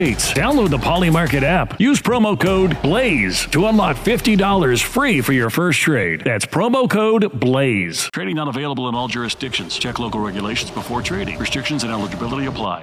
Download the Polymarket app. Use promo code BLAZE to unlock $50 free for your first trade. That's promo code BLAZE. Trading not available in all jurisdictions. Check local regulations before trading. Restrictions and eligibility apply.